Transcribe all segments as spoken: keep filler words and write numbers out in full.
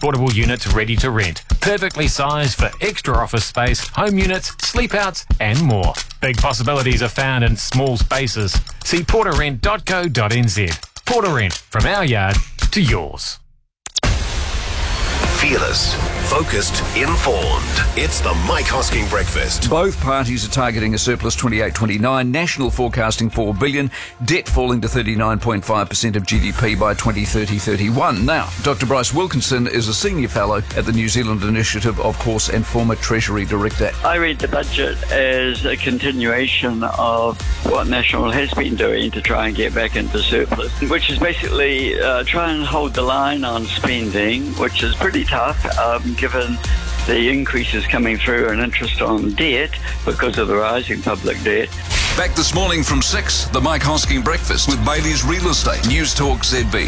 transportable units ready to rent. Perfectly sized for extra office space, home units, sleep outs and more. Big possibilities are found in small spaces. See porter rent dot co dot n z. Porter Rent, from our yard to yours. Fearless, focused, informed. It's the Mike Hosking Breakfast. Both parties are targeting a surplus twenty-eight twenty-nine, national forecasting four billion dollars, debt falling to thirty-nine point five percent of G D P by twenty thirty thirty-one. Now, Doctor Bryce Wilkinson is a senior fellow at the New Zealand Initiative, of course, and former Treasury Director. I read the budget as a continuation of what National has been doing to try and get back into surplus, which is basically uh, try and hold the line on spending, which is pretty tough um, given the increases coming through in interest on debt because of the rising public debt. Back this morning from six, the Mike Hosking Breakfast with Bailey's Real Estate. News Talk Z B.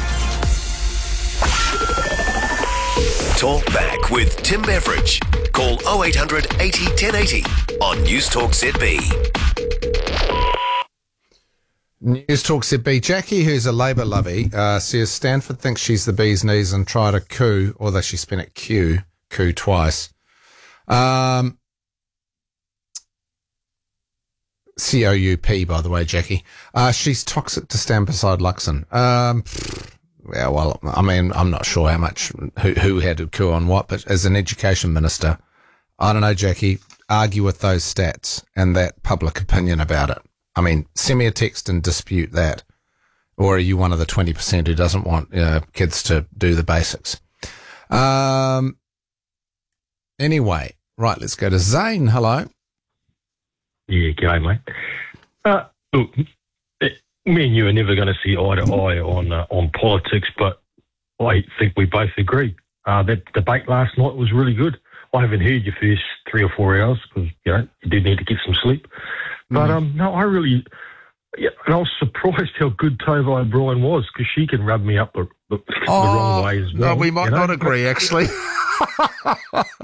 Talk back with Tim Beveridge. Call oh eight hundred eighty ten eighty on News Talk Z B. News Talk Z B. Jackie, who's a Labour lovey, uh, says Stanford thinks she's the bee's knees and tried a coup, although she spent it Q, coup twice. Um, C O U P, by the way, Jackie. Uh, she's toxic to stand beside Luxon. Um, yeah, well, I mean, I'm not sure how much, who, who had a coup on what, but as an education minister, I don't know, Jackie, argue with those stats and that public opinion about it. I mean, send me a text and dispute that. Or are you one of the twenty percent who doesn't want you know, kids to do the basics? Um. Anyway, right, let's go to Zane. Hello. Yeah, g'day, mate. Uh, look, it, me and you are never going to see eye to eye on uh, on politics, but I think we both agree. Uh, that debate last night was really good. I haven't heard your first three or four hours because, you know, you did need to get some sleep. But, um, no, I really, yeah, and I was surprised how good Tova O'Brien was because she can rub me up the, the, the oh, wrong way as well. No, we might you know? not agree, actually. uh,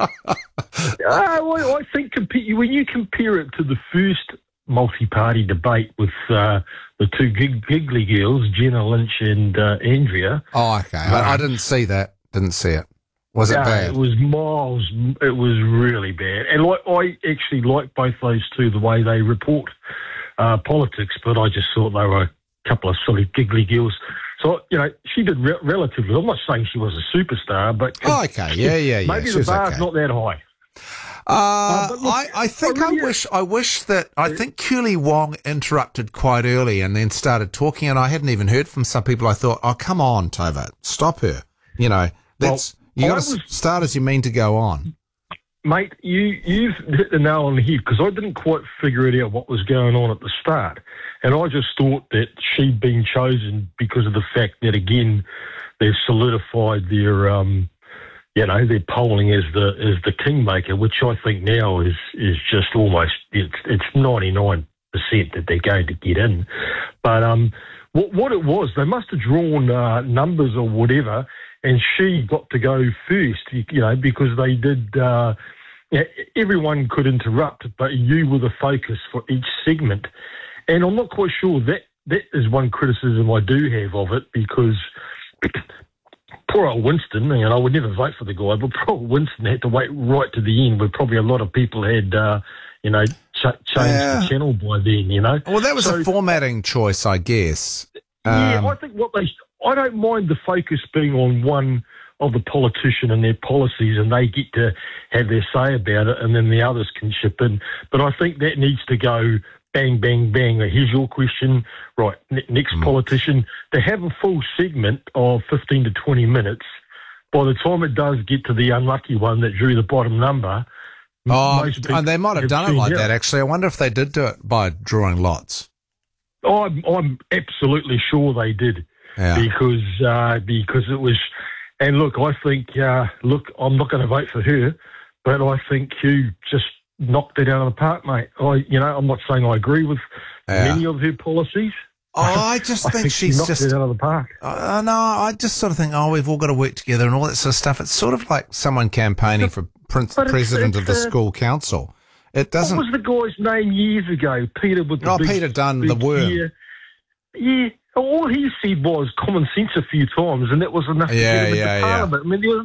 well, I think compa- when you compare it to the first multi-party debate with uh, the two gig- giggly girls, Jenna Lynch and uh, Andrea. Oh, okay. Um, I, I didn't see that. Didn't see it. Was it yeah, bad? It was miles. It was really bad. And like, I actually like both those two, the way they report uh, politics, but I just thought they were a couple of silly giggly girls. So, you know, she did re- relatively. I'm not saying she was a superstar, but... Oh, okay. Yeah, yeah, yeah. Maybe she the bar's okay. not that high. Uh, uh, look, I, I think I, really, I wish I wish that I think Curly Wong interrupted quite early and then started talking, and I hadn't even heard from some people. I thought, oh, come on, Tova, stop her. You know, that's... Well, You got to start as you mean to go on. Mate, you, you've hit the nail on the head because I didn't quite figure it out what was going on at the start. And I just thought that she'd been chosen because of the fact that, again, they've solidified their, um, you know, their polling as the as the kingmaker, which I think now is, is just almost, it's, it's ninety-nine percent that they're going to get in. But um, what, what it was, they must have drawn uh, numbers or whatever, and she got to go first, you know, because they did, uh, you know, everyone could interrupt, but you were the focus for each segment. And I'm not quite sure that that is one criticism I do have of it, because poor old Winston, you know, I would never vote for the guy, but poor old Winston had to wait right to the end where probably a lot of people had, uh, you know, ch- changed yeah. the channel by then, you know. Well, that was so, a formatting choice, I guess. Yeah, um, I think what they... I don't mind the focus being on one of the politician and their policies, and they get to have their say about it, and then the others can chip in. But I think that needs to go bang, bang, bang. Here's your question. Right, n- next mm. politician. To have a full segment of fifteen to twenty minutes, by the time it does get to the unlucky one that drew the bottom number... Oh, and they might have, have done it like out. that, actually. I wonder if they did do it by drawing lots. I'm, I'm absolutely sure they did. Yeah. Because uh, because it was, and look, I think, uh, look, I'm not going to vote for her, but I think Hugh just knocked it out of the park, mate. I, you know, I'm not saying I agree with yeah. many of her policies. Oh, I just I think, think she's she knocked just it out of the park. Uh, no, I just sort of think, oh, we've all got to work together and all that sort of stuff. It's sort of like someone campaigning for prince, president it's, it's, of the uh, school council. It doesn't. What was the guy's name years ago? Peter with the oh, big, Peter Dunn, the worm. Year. Yeah. All he said was common sense a few times, and that was enough yeah, to get him yeah, into yeah. Parliament. I mean, there was